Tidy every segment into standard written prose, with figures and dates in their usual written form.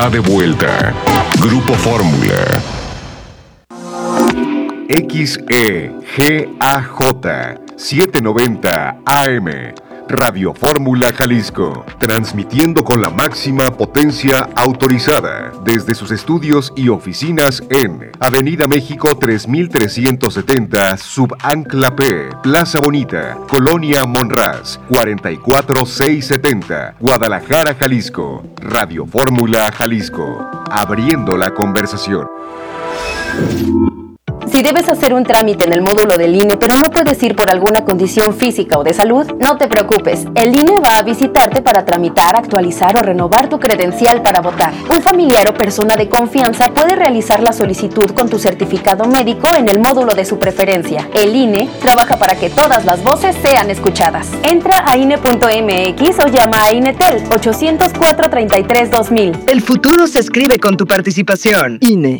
está de vuelta. Grupo Fórmula. XEGAJ 790 AM. Radio Fórmula Jalisco, transmitiendo con la máxima potencia autorizada desde sus estudios y oficinas en Avenida México 3370, Subancla P, Plaza Bonita, Colonia Monraz, 44670, Guadalajara, Jalisco. Radio Fórmula Jalisco, abriendo la conversación. Si debes hacer un trámite en el módulo del INE, pero no puedes ir por alguna condición física o de salud, no te preocupes. El INE va a visitarte para tramitar, actualizar o renovar tu credencial para votar. Un familiar o persona de confianza puede realizar la solicitud con tu certificado médico en el módulo de su preferencia. El INE trabaja para que todas las voces sean escuchadas. Entra a INE.mx o llama a INETEL 800-433-2000. El futuro se escribe con tu participación. INE.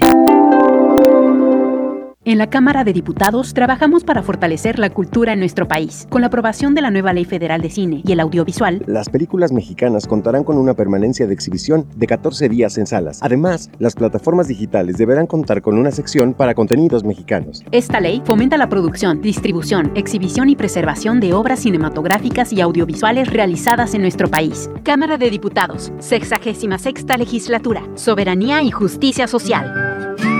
En la Cámara de Diputados trabajamos para fortalecer la cultura en nuestro país. Con la aprobación de la nueva Ley Federal de Cine y el Audiovisual, las películas mexicanas contarán con una permanencia de exhibición de 14 días en salas. Además, las plataformas digitales deberán contar con una sección para contenidos mexicanos. Esta ley fomenta la producción, distribución, exhibición y preservación de obras cinematográficas y audiovisuales realizadas en nuestro país. Cámara de Diputados, 66ª Legislatura, Soberanía y Justicia Social.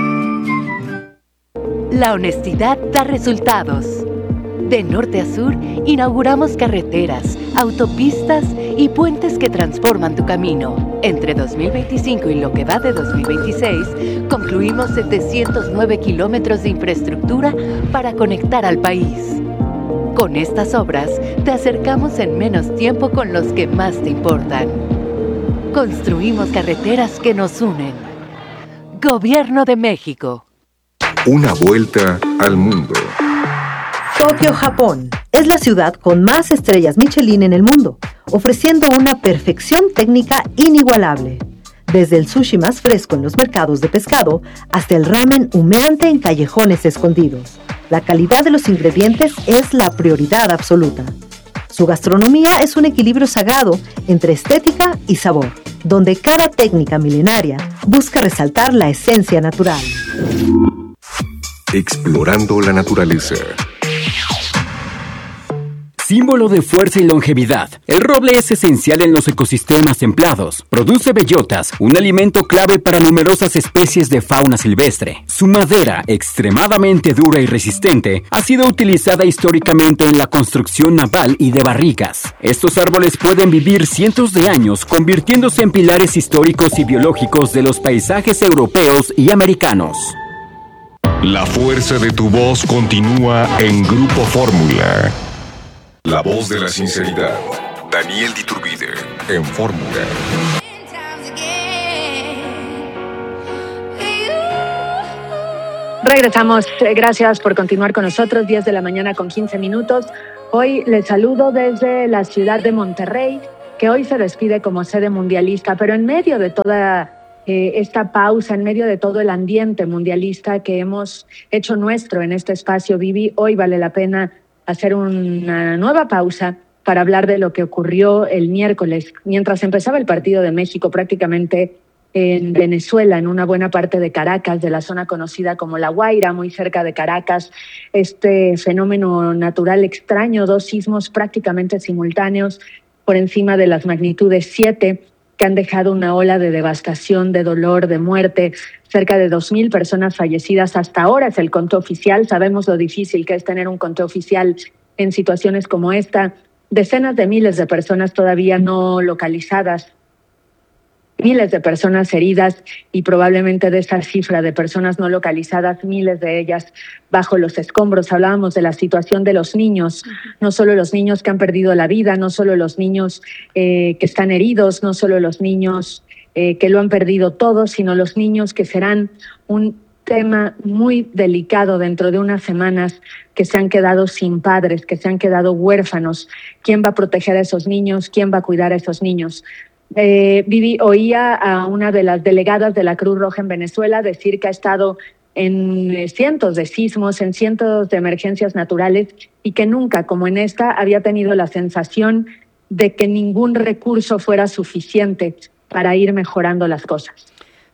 La honestidad da resultados. De norte a sur, inauguramos carreteras, autopistas y puentes que transforman tu camino. Entre 2025 y lo que va de 2026, concluimos 709 kilómetros de infraestructura para conectar al país. Con estas obras, te acercamos en menos tiempo con los que más te importan. Construimos carreteras que nos unen. Gobierno de México. Una vuelta al mundo. Tokio, Japón, es la ciudad con más estrellas Michelin en el mundo, ofreciendo una perfección técnica inigualable. Desde el sushi más fresco en los mercados de pescado hasta el ramen humeante en callejones escondidos. La calidad de los ingredientes es la prioridad absoluta. Su gastronomía es un equilibrio sagrado entre estética y sabor, donde cada técnica milenaria busca resaltar la esencia natural. Explorando la naturaleza. Símbolo de fuerza y longevidad, el roble es esencial en los ecosistemas templados. Produce bellotas, un alimento clave para numerosas especies de fauna silvestre. Su madera, extremadamente dura y resistente, ha sido utilizada históricamente en la construcción naval y de barricas. Estos árboles pueden vivir cientos de años, convirtiéndose en pilares históricos y biológicos de los paisajes europeos y americanos. La fuerza de tu voz continúa en Grupo Fórmula. La voz de la sinceridad. Daniel Diturbide, en Fórmula. Regresamos. Gracias por continuar con nosotros. 10 de la mañana con 15 minutos. Hoy les saludo desde la ciudad de Monterrey, que hoy se despide como sede mundialista, pero en medio de toda esta pausa, en medio de todo el ambiente mundialista que hemos hecho nuestro en este espacio, Vivi, hoy vale la pena hacer una nueva pausa para hablar de lo que ocurrió el miércoles, mientras empezaba el partido de México prácticamente en Venezuela, en una buena parte de Caracas, de la zona conocida como La Guaira, muy cerca de Caracas. Este fenómeno natural extraño, 2 sismos prácticamente simultáneos por encima de las magnitudes 7, que han dejado una ola de devastación, de dolor, de muerte, cerca de 2,000 personas fallecidas. Hasta ahora es el conteo oficial. Sabemos lo difícil que es tener un conteo oficial en situaciones como esta. Decenas de miles de personas todavía no localizadas, miles de personas heridas y probablemente de esa cifra de personas no localizadas, miles de ellas bajo los escombros. Hablábamos de la situación de los niños, no solo los niños que han perdido la vida, no solo los niños que están heridos, no solo los niños que lo han perdido todo, sino los niños que serán un tema muy delicado dentro de unas semanas, que se han quedado sin padres, que se han quedado huérfanos. ¿Quién va a proteger a esos niños? ¿Quién va a cuidar a esos niños? Vivi, oía a una de las delegadas de la Cruz Roja en Venezuela decir que ha estado en cientos de sismos, en cientos de emergencias naturales y que nunca, como en esta, había tenido la sensación de que ningún recurso fuera suficiente para ir mejorando las cosas.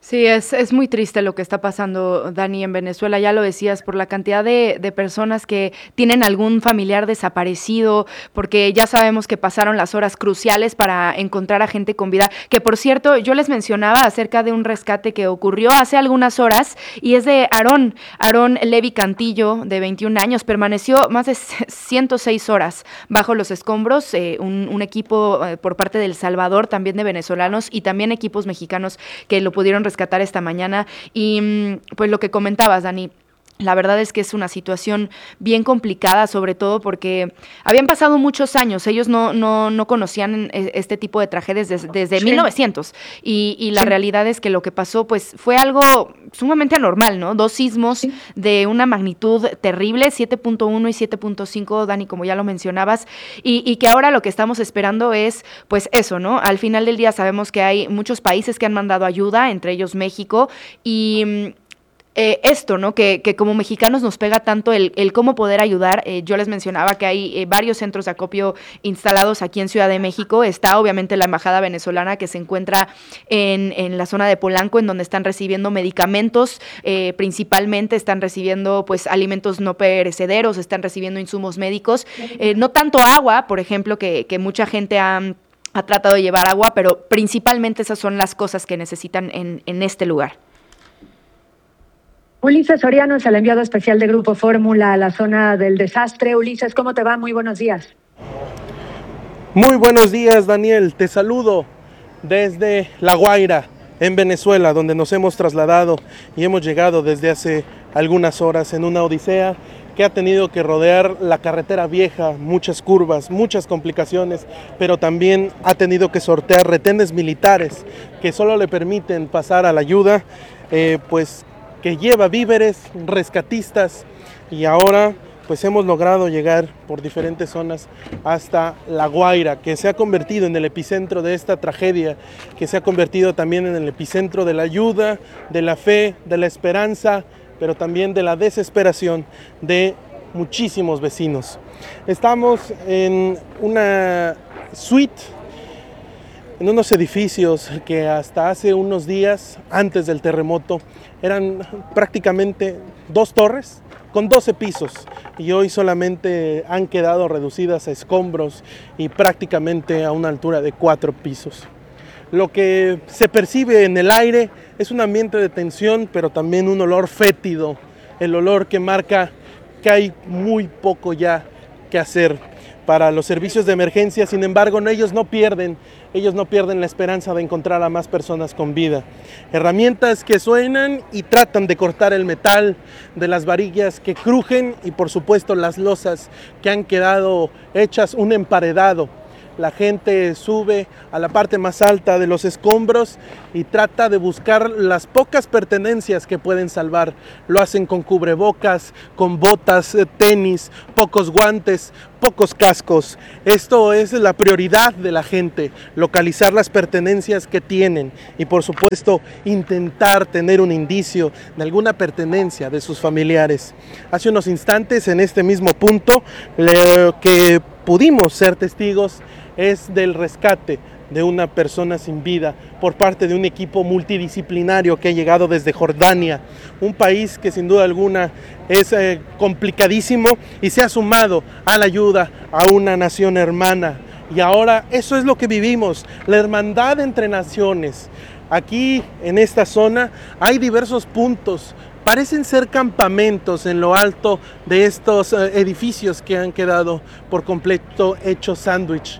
Sí, es muy triste lo que está pasando, Dani, en Venezuela. Ya lo decías, por la cantidad de personas que tienen algún familiar desaparecido, porque ya sabemos que pasaron las horas cruciales para encontrar a gente con vida. Que, por cierto, yo les mencionaba acerca de un rescate que ocurrió hace algunas horas, y es de Aarón Levi Cantillo, de 21 años. Permaneció más de 106 horas bajo los escombros. Un equipo por parte de El Salvador, también de venezolanos, y también equipos mexicanos que lo pudieron rescatar esta mañana. Y pues lo que comentabas, Dani, la verdad es que es una situación bien complicada, sobre todo porque habían pasado muchos años, ellos no conocían este tipo de tragedias desde 1900, y la realidad es que lo que pasó pues fue algo sumamente anormal, ¿no? 2 sismos de una magnitud terrible, 7.1 y 7.5, Dani, como ya lo mencionabas, y que ahora lo que estamos esperando es pues eso, ¿no? Al final del día sabemos que hay muchos países que han mandado ayuda, entre ellos México, y esto, ¿no? Que como mexicanos nos pega tanto el cómo poder ayudar. Yo les mencionaba que hay varios centros de acopio instalados aquí en Ciudad de México. Está obviamente la embajada venezolana, que se encuentra en la zona de Polanco, en donde están recibiendo medicamentos, principalmente están recibiendo pues alimentos no perecederos, están recibiendo insumos médicos, no tanto agua, por ejemplo, que mucha gente ha tratado de llevar agua, pero principalmente esas son las cosas que necesitan en este lugar. Ulises Soriano es el enviado especial de Grupo Fórmula a la zona del desastre. Ulises, ¿cómo te va? Muy buenos días. Muy buenos días, Daniel. Te saludo desde La Guaira, en Venezuela, donde nos hemos trasladado y hemos llegado desde hace algunas horas en una odisea que ha tenido que rodear la carretera vieja, muchas curvas, muchas complicaciones, pero también ha tenido que sortear retenes militares que solo le permiten pasar a la ayuda, que lleva víveres, rescatistas, y ahora pues hemos logrado llegar por diferentes zonas hasta La Guaira, que se ha convertido en el epicentro de esta tragedia, que se ha convertido también en el epicentro de la ayuda, de la fe, de la esperanza, pero también de la desesperación de muchísimos vecinos. Estamos en una suite, en unos edificios que hasta hace unos días, antes del terremoto, eran prácticamente 2 torres con 12 pisos, y hoy solamente han quedado reducidas a escombros y prácticamente a una altura de 4 pisos. Lo que se percibe en el aire es un ambiente de tensión, pero también un olor fétido, el olor que marca que hay muy poco ya que hacer para los servicios de emergencia. Sin embargo, ellos no pierden la esperanza de encontrar a más personas con vida. Herramientas que suenan y tratan de cortar el metal de las varillas que crujen, y por supuesto las losas que han quedado hechas un emparedado. La gente sube a la parte más alta de los escombros y trata de buscar las pocas pertenencias que pueden salvar. Lo hacen con cubrebocas, con botas, tenis, pocos guantes, pocos cascos. Esto es la prioridad de la gente, localizar las pertenencias que tienen y por supuesto intentar tener un indicio de alguna pertenencia de sus familiares. Hace unos instantes, en este mismo punto, lo que pudimos ser testigos es del rescate de una persona sin vida por parte de un equipo multidisciplinario que ha llegado desde Jordania, un país que sin duda alguna es complicadísimo y se ha sumado a la ayuda a una nación hermana. Y ahora eso es lo que vivimos, la hermandad entre naciones. Aquí en esta zona hay diversos puntos. Parecen ser campamentos en lo alto de estos edificios que han quedado por completo hechos sándwich.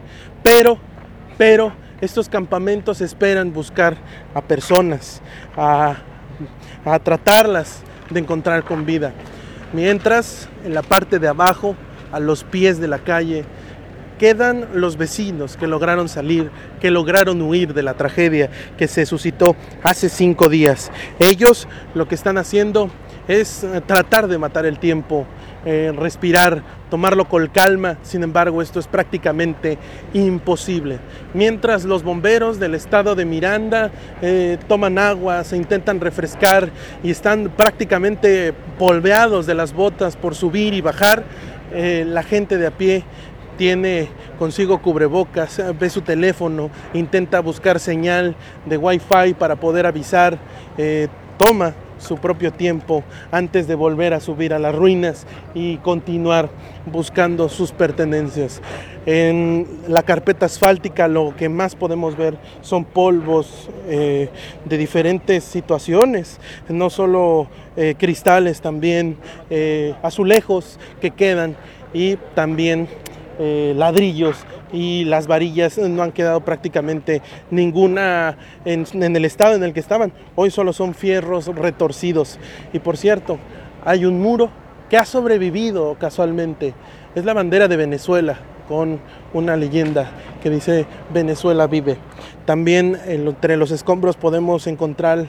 Pero estos campamentos esperan buscar a personas, a tratarlas de encontrar con vida. Mientras, en la parte de abajo, a los pies de la calle, quedan los vecinos que lograron salir, que lograron huir de la tragedia que se suscitó hace 5 días. Ellos lo que están haciendo es tratar de matar el tiempo, respirar, tomarlo con calma. Sin embargo, esto es prácticamente imposible. Mientras los bomberos del estado de Miranda toman agua, se intentan refrescar y están prácticamente polveados de las botas por subir y bajar, la gente de a pie tiene consigo cubrebocas, ve su teléfono, intenta buscar señal de Wi-Fi para poder avisar, toma su propio tiempo antes de volver a subir a las ruinas y continuar buscando sus pertenencias. En la carpeta asfáltica lo que más podemos ver son polvos de diferentes situaciones, no solo cristales, también azulejos que quedan y también ladrillos, y las varillas no han quedado prácticamente ninguna en el estado en el que estaban. Hoy solo son fierros retorcidos. Y por cierto, hay un muro que ha sobrevivido casualmente. Es la bandera de Venezuela con una leyenda que dice Venezuela vive. También entre los escombros podemos encontrar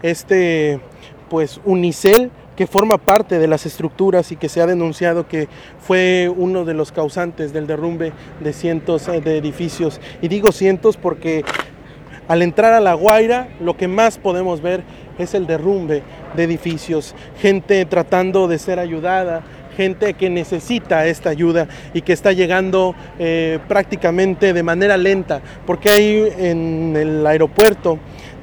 unicel que forma parte de las estructuras y que se ha denunciado que fue uno de los causantes del derrumbe de cientos de edificios. Y digo cientos porque al entrar a La Guaira lo que más podemos ver es el derrumbe de edificios, gente tratando de ser ayudada, gente que necesita esta ayuda y que está llegando prácticamente de manera lenta, porque hay en el aeropuerto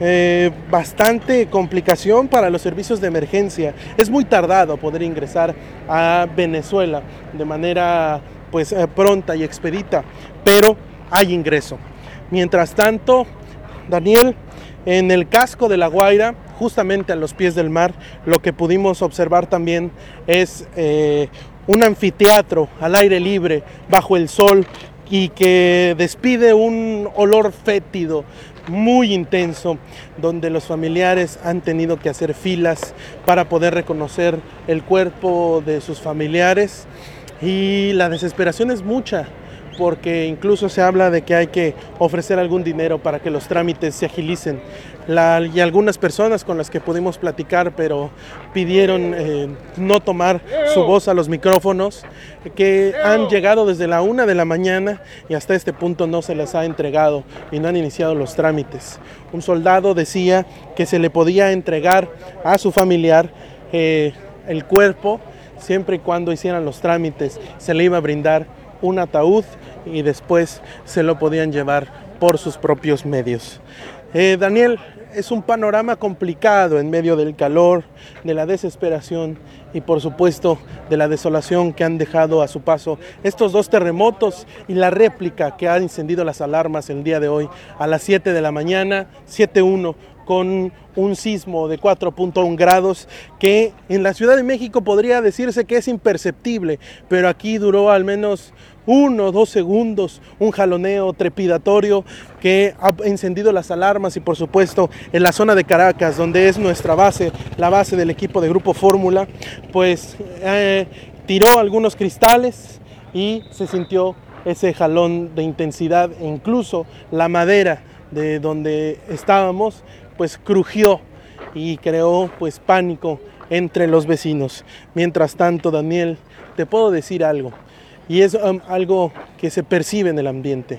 bastante complicación para los servicios de emergencia. Es muy tardado poder ingresar a Venezuela de manera pronta y expedita, pero hay ingreso. Mientras tanto, Daniel, en el casco de La Guaira, justamente a los pies del mar, lo que pudimos observar también es un anfiteatro al aire libre, bajo el sol, y que despide un olor fétido muy intenso, donde los familiares han tenido que hacer filas para poder reconocer el cuerpo de sus familiares, y la desesperación es mucha, porque incluso se habla de que hay que ofrecer algún dinero para que los trámites se agilicen. Y algunas personas con las que pudimos platicar, pero pidieron no tomar su voz a los micrófonos, que han llegado desde la 1 de la mañana y hasta este punto no se les ha entregado y no han iniciado los trámites. Un soldado decía que se le podía entregar a su familiar el cuerpo siempre y cuando hicieran los trámites, se le iba a brindar un ataúd y después se lo podían llevar por sus propios medios. Daniel, es un panorama complicado en medio del calor, de la desesperación y por supuesto de la desolación que han dejado a su paso estos dos terremotos y la réplica que ha encendido las alarmas el día de hoy a las 7 de la mañana, 7:1, con un sismo de 4.1 grados que en la Ciudad de México podría decirse que es imperceptible, pero aquí duró al menos 1 o 2 segundos, un jaloneo trepidatorio que ha encendido las alarmas. Y por supuesto en la zona de Caracas, donde es nuestra base, la base del equipo de Grupo Fórmula, pues tiró algunos cristales y se sintió ese jalón de intensidad, e incluso la madera de donde estábamos pues crujió y creó pues pánico entre los vecinos. Mientras tanto, Daniel, te puedo decir algo, y es algo que se percibe en el ambiente.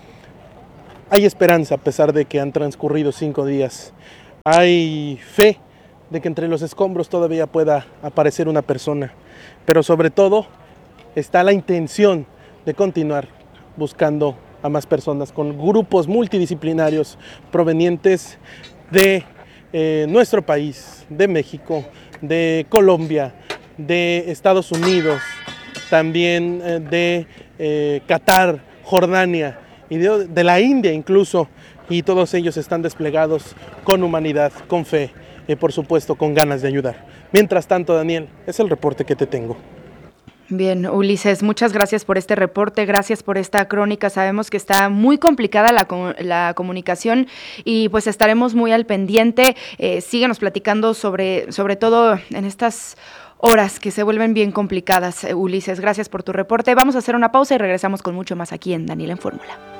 Hay esperanza a pesar de que han transcurrido 5 días. Hay fe de que entre los escombros todavía pueda aparecer una persona, pero sobre todo está la intención de continuar buscando a más personas con grupos multidisciplinarios provenientes de nuestro país, de México, de Colombia, de Estados Unidos, también de Qatar, Jordania y de la India incluso, y todos ellos están desplegados con humanidad, con fe y por supuesto con ganas de ayudar. Mientras tanto, Daniel, es el reporte que te tengo. Bien, Ulises, muchas gracias por este reporte, gracias por esta crónica. Sabemos que está muy complicada la comunicación y pues estaremos muy al pendiente. Síguenos platicando sobre todo en estas horas que se vuelven bien complicadas, Ulises. Gracias por tu reporte. Vamos a hacer una pausa y regresamos con mucho más aquí en Daniel en Fórmula.